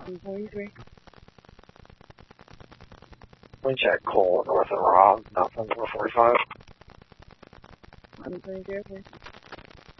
123. Wind check, Cole, north of Rob, nothing, 445. 123, please.